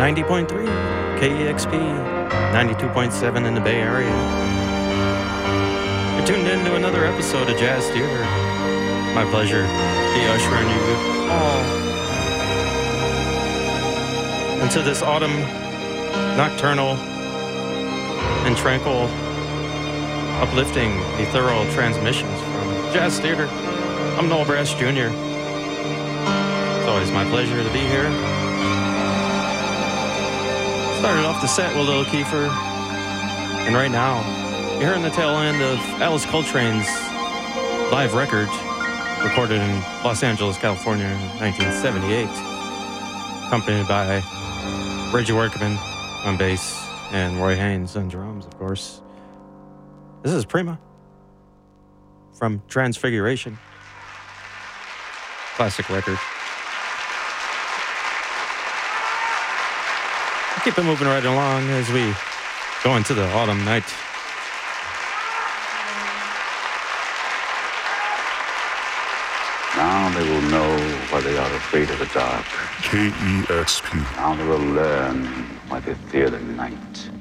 90.3 KEXP, 92.7 in the Bay Area. You're tuned in to another episode of Jazz Theater. My pleasure to be ushering you all into this autumn nocturnal and tranquil, uplifting, ethereal transmissions from Jazz Theater. I'm Noel Brass Jr. It's always my pleasure to be here. Started off the set with Lil Kiefer, and right now, you're hearing the tail end of Alice Coltrane's live record, recorded in Los Angeles, California in 1978, accompanied by Reggie Workman on bass and Roy Haynes on drums, of course. This is Prima from Transfiguration. Classic record. We'll keep it moving right along as we go into the autumn night. Now they will know why they are afraid of the dark. KEXP. Now they will learn why they fear the night.